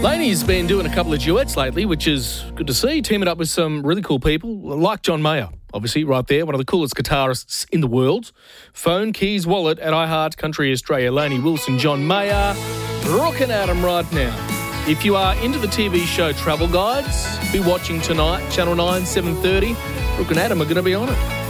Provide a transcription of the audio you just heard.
Laney's been doing a couple of duets lately, which is good to see, teaming up with some really cool people, like John Mayer, obviously, right there, one of the coolest guitarists in the world. Phone, keys, wallet at iHeart Country Australia. Laney Wilson, John Mayer, rocking at 'em right now. If you are into the TV show Travel Guides, be watching tonight, Channel 9, 7:30. Brooke and Adam are going to be on it.